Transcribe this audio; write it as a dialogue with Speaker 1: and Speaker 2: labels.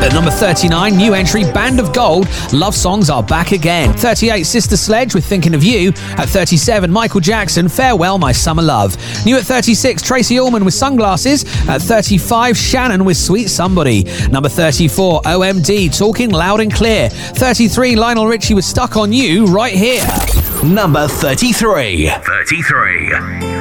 Speaker 1: At number 39, new entry Band of Gold, Love Songs Are Back Again. 38, Sister Sledge with Thinking of You. At 37, Michael Jackson, Farewell My Summer Love. New at 36, Tracy Ullman with Sunglasses. At 35, Shannon with Sweet Somebody. Number 34, OMD, Talking Loud and Clear. 33, Lionel Richie with Stuck on You, right here.
Speaker 2: Number 33.
Speaker 3: 33.